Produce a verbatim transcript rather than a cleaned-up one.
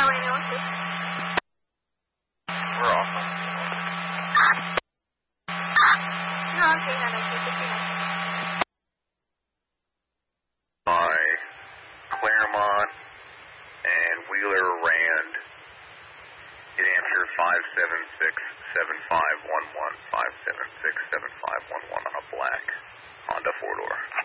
Highway North. We're off. No, I'm saying that I think it's By Claremont and Wheeler Rand. It answered five seven six seven five one one, five seven six seven five one one on a black Honda four-door.